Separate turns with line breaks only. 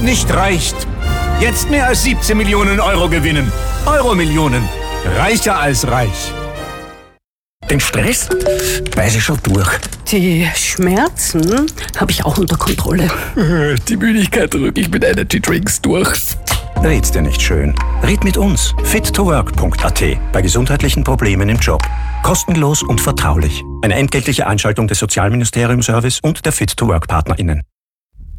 nicht reicht. Jetzt mehr als 17 Millionen Euro gewinnen. Euro-Millionen. Reicher als reich.
Den Stress weiß ich schon durch.
Die Schmerzen habe ich auch unter Kontrolle.
Die Müdigkeit drücke ich mit Energy Drinks durch.
Red's dir nicht schön. Red mit uns. fit2work.at. Bei gesundheitlichen Problemen im Job. Kostenlos und vertraulich. Eine entgeltliche Einschaltung des Sozialministeriums-Service und der Fit2Work-PartnerInnen.